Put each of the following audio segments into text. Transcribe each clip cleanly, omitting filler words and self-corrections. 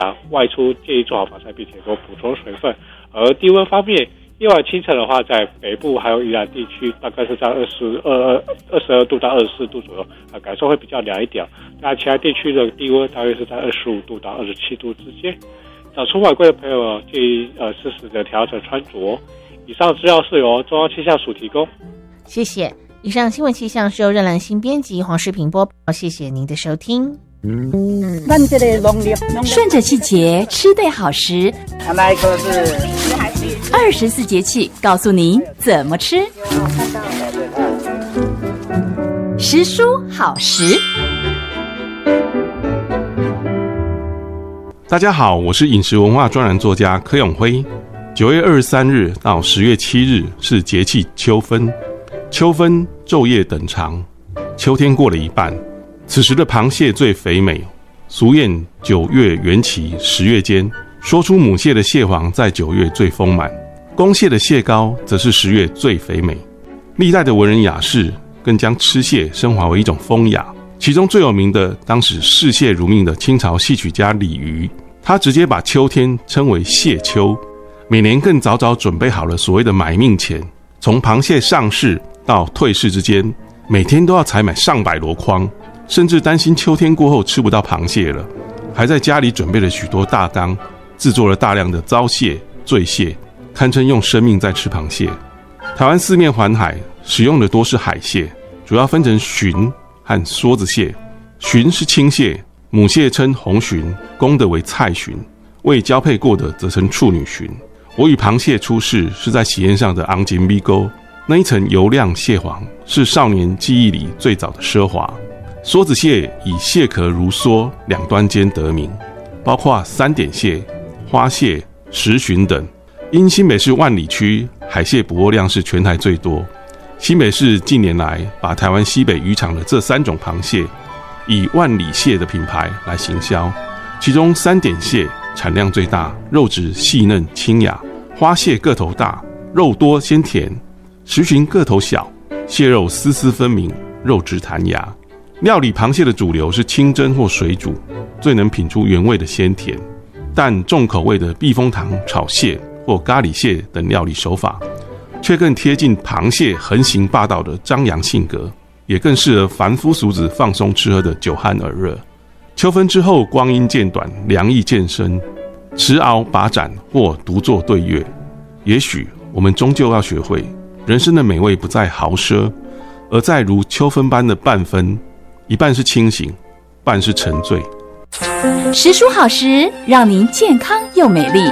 外出建议做好防晒，并且多补充水分。而低温方面，夜晚清晨的话，在北部还有宜兰地区，大概是在22度到24度左右，感受会比较凉一点。那其他地区的低温大约是在25度到27度之间。早出晚归的朋友建议适时的调整穿着。以上资料是由中央气象署提供。 谢谢。以上新闻气象是由任兰新编辑，黄世平播报。谢谢您的收听。 顺着季节吃对好食，24节气告诉您怎么吃。食蔬好食。 大家好，我是饮食文化专栏作家柯永辉。9月23日到10月7日是节气秋分，秋分昼夜等长，秋天过了一半，此时的螃蟹最肥美。俗谚9月元期10月间，说出母蟹的蟹黄在9月最丰满，公蟹的蟹膏则是10月最肥美。历代的文人雅士更将吃蟹升华为一种风雅，其中最有名的当时嗜蟹如命的清朝戏曲家李渔，他直接把秋天称为蟹秋，每年更早早准备好了所谓的买命钱，从螃蟹上市到退市之间，每天都要采买上百箩筐，甚至担心秋天过后吃不到螃蟹了，还在家里准备了许多大缸，制作了大量的糟蟹、醉蟹，堪称用生命在吃螃蟹。台湾四面环海，使用的多是海蟹，主要分成鲟和梭子蟹。鲟是青蟹，母蟹称红鲟，公的为菜鲟，未交配过的则称处女鲟。我与螃蟹出世是在喜宴上的昂金米沟，那一层油亮蟹黄是少年记忆里最早的奢华。梭子蟹以蟹壳如梭两端间得名，包括三点蟹、花蟹、石鲟等。因新北市万里区海蟹捕获量是全台最多，新北市近年来把台湾西北渔场的这3种螃蟹以万里蟹的品牌来行销，其中三点蟹产量最大，肉质细嫩清雅；花蟹个头大，肉多鲜甜；石鲟个头小，蟹肉丝丝分明，肉质弹牙。料理螃蟹的主流是清蒸或水煮，最能品出原味的鲜甜。但重口味的避风塘炒蟹或咖喱蟹等料理手法，却更贴近螃蟹横行霸道的张扬性格，也更适合凡夫俗子放松吃喝的酒酣耳热。秋分之后，光阴渐短，凉意渐深，持鳌把盏或独坐对月。也许我们终究要学会，人生的美味不在豪奢，而在如秋分般的半分，一半是清醒，半是沉醉。 食蔬好食，让您健康又美丽。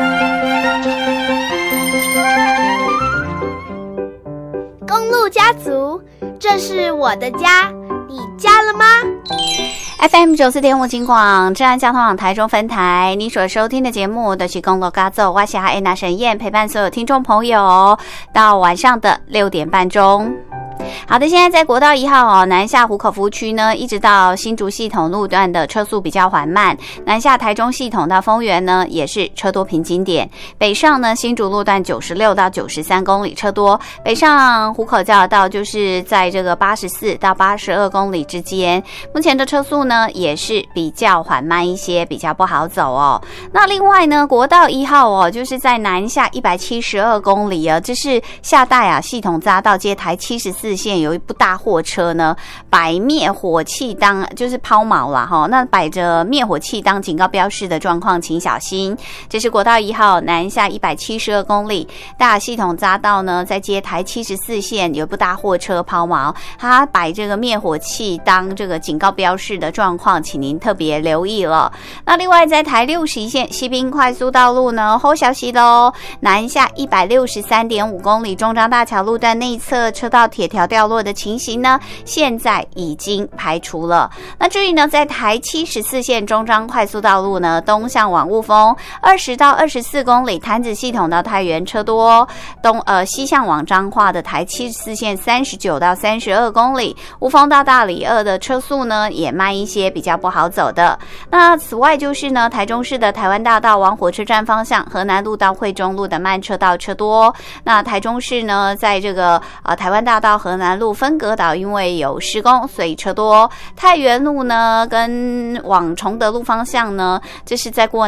公路家族，这是我的家，你家了吗 ？FM 94.5金广治安交通网台中分台，你所收听的节目的是公路家族，我是安娜沈燕，陪伴所有听众朋友到晚上的6点半钟。好的，现在在国道1号南下湖口服务区呢，一直到新竹系统路段的车速比较缓慢，南下台中系统到丰原呢也是车多瓶颈点，北上呢新竹路段96到93公里车多，北上湖口交流道就是在这个84到82公里之间，目前的车速呢也是比较缓慢一些，比较不好走哦。那另外呢，国道1号就是在南下172公里这是下带系统匝道接台74线有一部大货车呢，摆灭火器当就是抛锚啦那摆着灭火器当警告标示的状况，请小心。这是国道1号南下172公里，大系统匝道呢，在接台74线有一部大货车抛锚，它摆这个灭火器当这个警告标示的状况，请您特别留意了。那另外在台61线西滨快速道路呢，好消息咯，南下163.5公里，中彰大桥路段内侧车道铁条掉落的情形呢，现在已经排除了。那至于呢，在台74线中彰快速道路呢，东向往雾峰20到24公里，潭子系统到太原车多，西向往彰化的台74线39到32公里，雾峰到大里2的车速呢也慢一些，比较不好走的。那此外就是呢，台中市的台湾大道往火车站方向，河南路到惠中路的慢车道车多。那台中市呢，在这个台湾大道河南路分隔岛因为有施工，所以车多。太原路呢跟往崇德路方向呢，这是在过